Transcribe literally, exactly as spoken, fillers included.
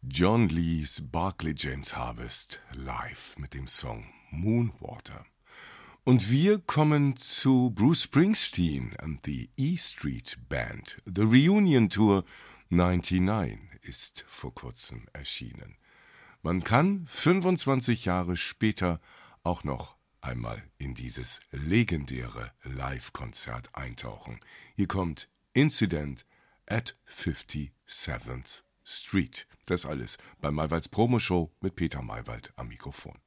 John Lees Barclay James Harvest live mit dem Song Moonwater. Und wir kommen zu Bruce Springsteen and the E Street Band. The Reunion Tour neunundneunzig ist vor kurzem erschienen. Man kann fünfundzwanzig Jahre später auch noch einmal in dieses legendäre Live-Konzert eintauchen. Hier kommt Incident at fifty-seventh Street. Das alles bei Maywalds Promoshow mit Peter Maywald am Mikrofon.